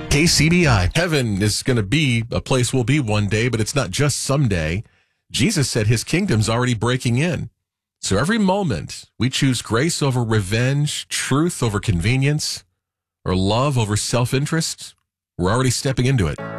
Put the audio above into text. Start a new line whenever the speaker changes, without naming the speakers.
KCBI. Heaven is going to be a place we'll be one day, but it's not just someday. Jesus said his kingdom's already breaking in. So every moment we choose grace over revenge, truth over convenience, or love over self-interest, we're already stepping into it.